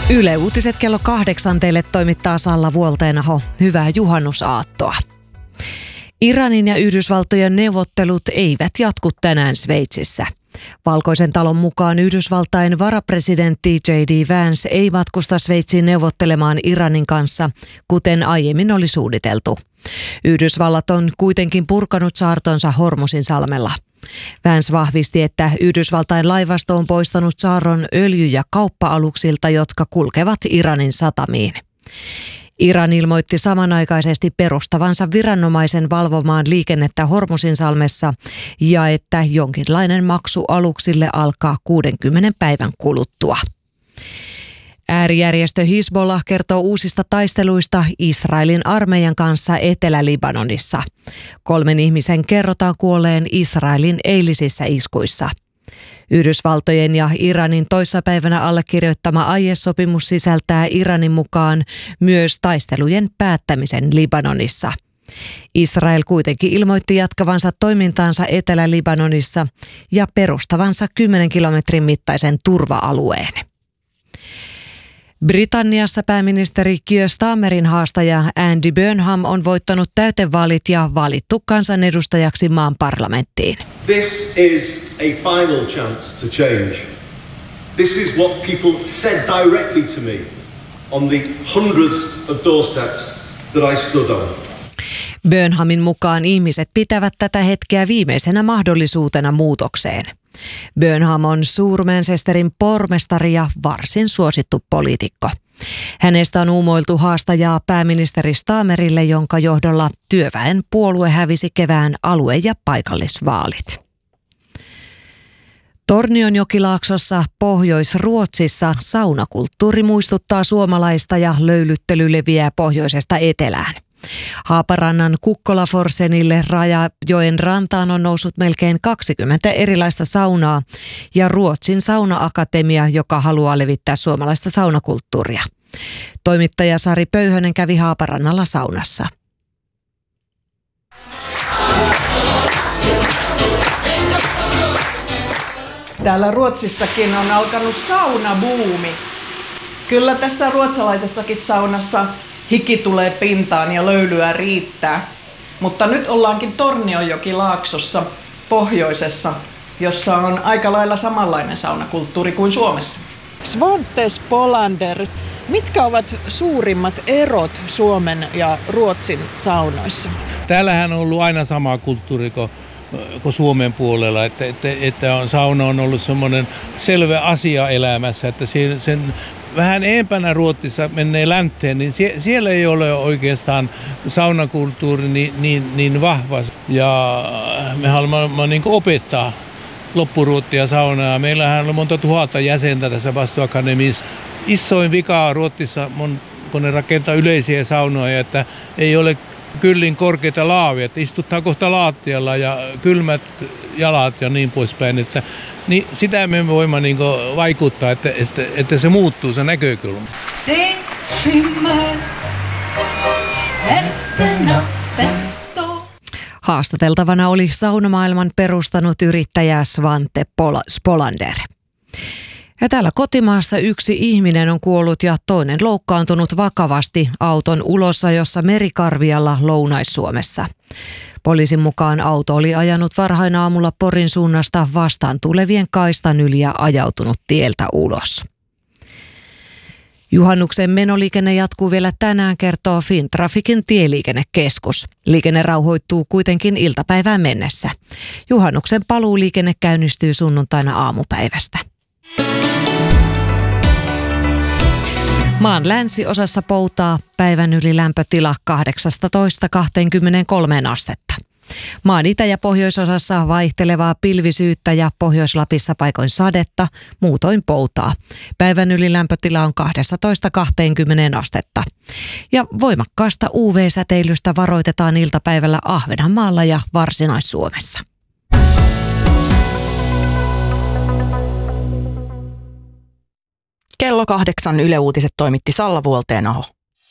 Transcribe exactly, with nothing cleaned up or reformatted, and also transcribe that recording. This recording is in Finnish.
Yle Uutiset kello kahdeksan teille toimittaa Salla Vuolteenaho. Hyvää juhannusaattoa. Iranin ja Yhdysvaltojen neuvottelut eivät jatku tänään Sveitsissä. Valkoisen talon mukaan Yhdysvaltain varapresidentti J D Vance ei matkusta Sveitsiin neuvottelemaan Iranin kanssa, kuten aiemmin oli suunniteltu. Yhdysvallat on kuitenkin purkanut saartonsa Hormuzinsalmella. Vance vahvisti, että Yhdysvaltain laivasto on poistanut saarron öljy- ja kauppa-aluksilta, jotka kulkevat Iranin satamiin. Iran ilmoitti samanaikaisesti perustavansa viranomaisen valvomaan liikennettä Hormuzinsalmessa ja että jonkinlainen maksu aluksille alkaa kuudenkymmenen päivän kuluttua. Äärijärjestö Hizbollah kertoo uusista taisteluista Israelin armeijan kanssa Etelä-Libanonissa. Kolmen ihmisen kerrotaan kuolleen Israelin eilisissä iskuissa. Yhdysvaltojen ja Iranin toissapäivänä allekirjoittama aiesopimus sisältää Iranin mukaan myös taistelujen päättämisen Libanonissa. Israel kuitenkin ilmoitti jatkavansa toimintaansa Etelä-Libanonissa ja perustavansa kymmenen kilometrin mittaisen turva-alueen. Britanniassa pääministeri Keir Starmerin haastaja Andy Burnham on voittanut täytevaalit ja valittu kansanedustajaksi maan parlamenttiin. This is a final chance to change. This is what people said directly to me on the hundreds of doorsteps that I stood on. Burnhamin mukaan ihmiset pitävät tätä hetkeä viimeisenä mahdollisuutena muutokseen. Burnham on Suur-Manchesterin pormestari ja varsin suosittu poliitikko. Hänestä on uumoiltu haastajaa pääministeri Starmerille, jonka johdolla työväen puolue hävisi kevään alue- ja paikallisvaalit. Tornionjokilaaksossa Pohjois-Ruotsissa saunakulttuuri muistuttaa suomalaista ja löylyttely leviää pohjoisesta etelään. Haaparannan Kukkolaforsenille Rajajoen rantaan on noussut melkein kaksikymmentä erilaista saunaa ja Ruotsin saunaakatemia, joka haluaa levittää suomalaista saunakulttuuria. Toimittaja Sari Pöyhönen kävi Haaparannalla saunassa. Täällä Ruotsissakin on alkanut saunabuumi. Kyllä tässä ruotsalaisessakin saunassa hiki tulee pintaan ja löylyä riittää. Mutta nyt ollaankin Tornionjokilaaksossa pohjoisessa, jossa on aika lailla samanlainen saunakulttuuri kuin Suomessa. Svante Spolander, mitkä ovat suurimmat erot Suomen ja Ruotsin saunoissa? Täällähän on ollut aina sama kulttuuri kuin, kuin Suomen puolella, että, että, että on, sauna on ollut semmoinen selvä asia elämässä, että sen, sen vähän empänä Ruotsissa menee länteen, niin sie, siellä ei ole oikeastaan saunakulttuuri niin, niin, niin vahva. Ja me haluamme niin opettaa loppuruottia saunaa. Meillähän on monta tuhatta jäsentä tässä vastuuakademiassa. Isoin vika Ruotsissa, kun ne rakentaa yleisiä saunoja, että ei ole kyllin korkeita laavia, että istutaan kohta laattialla ja kylmät jalat ja niin poispäin. Että, niin sitä me voimme niin vaikuttaa, että, että, että se muuttuu se näkökulma. Haastateltavana oli saunamaailman perustanut yrittäjä Svante Spolander. Ja täällä kotimaassa yksi ihminen on kuollut ja toinen loukkaantunut vakavasti auton ulossa, jossa Merikarvialla Lounais-Suomessa. Poliisin mukaan auto oli ajanut varhain aamulla Porin suunnasta vastaan tulevien kaistan yli ja ajautunut tieltä ulos. Juhannuksen menoliikenne jatkuu vielä tänään, kertoo Fintrafikin tieliikennekeskus. Liikenne rauhoittuu kuitenkin iltapäivään mennessä. Juhannuksen paluuliikenne käynnistyy sunnuntaina aamupäivästä. Maan länsiosassa poutaa päivän yli lämpötila kahdeksastatoista kaksikymmentäkolme astetta. Maan itä- ja pohjoisosassa vaihtelevaa pilvisyyttä ja Pohjois-Lapissa paikoin sadetta, muutoin poutaa. Päivän yli lämpötila on kaksitoista kaksikymmentä astetta. Ja voimakkaasta U V-säteilystä varoitetaan iltapäivällä Ahvenanmaalla ja Varsinais-Suomessa. Kello kahdeksan Yle Uutiset toimitti Salla Vuolteenaho.